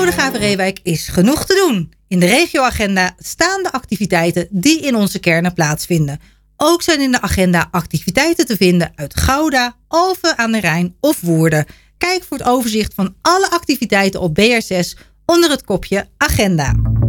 Bodegraven Reewijk is genoeg te doen. In de regioagenda staan de activiteiten die in onze kernen plaatsvinden. Ook zijn in de agenda activiteiten te vinden uit Gouda, Alphen aan de Rijn of Woerden. Kijk voor het overzicht van alle activiteiten op BR6 onder het kopje Agenda.